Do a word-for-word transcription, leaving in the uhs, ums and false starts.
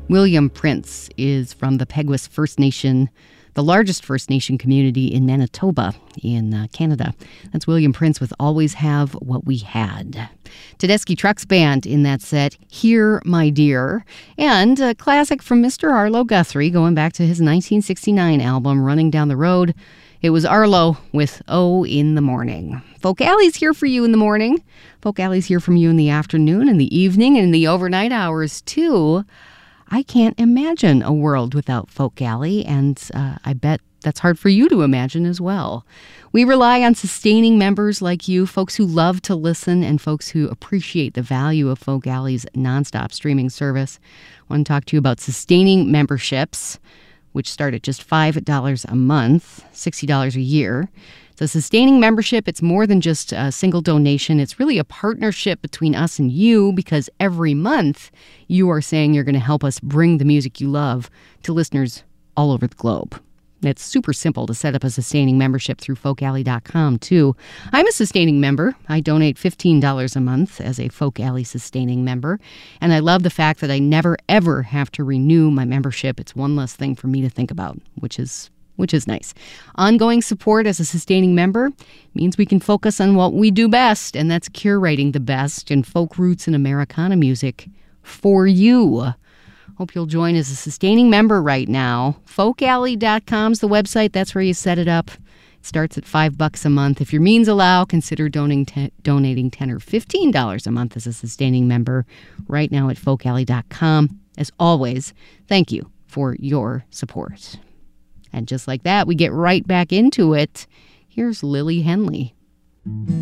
William Prince is from the Peguis First Nation, the largest First Nation community in Manitoba in uh, Canada. That's William Prince with Always Have What We Had. Tedeschi Trucks Band in that set, Here, My Dear, and a classic from Mister Arlo Guthrie going back to his nineteen sixty-nine album, Running Down the Road. It was Arlo with Oh in the Morning. Folk Alley's here for you in the morning. Folk Alley's here from you in the afternoon, in the evening, and in the overnight hours, too. I can't imagine a world without Folk Alley, and uh, I bet that's hard for you to imagine as well. We rely on sustaining members like you, folks who love to listen and folks who appreciate the value of Folk Alley's nonstop streaming service. I want to talk to you about sustaining memberships, which start at just five dollars a month, sixty dollars a year. So sustaining membership, it's more than just a single donation. It's really a partnership between us and you, because every month you are saying you're going to help us bring the music you love to listeners all over the globe. It's super simple to set up a sustaining membership through folk alley dot com, too. I'm a sustaining member. I donate fifteen dollars a month as a Folk Alley sustaining member. And I love the fact that I never, ever have to renew my membership. It's one less thing for me to think about, which is which is nice. Ongoing support as a sustaining member means we can focus on what we do best, and that's curating the best in folk roots and Americana music for you. Hope you'll join as a sustaining member right now. folk alley dot com's the website. That's where you set it up. It starts at five bucks a month. If your means allow, consider donating ten, donating ten or fifteen dollars a month as a sustaining member right now at folk alley dot com. As always, thank you for your support. And just like that, we get right back into it. Here's Lily Henley.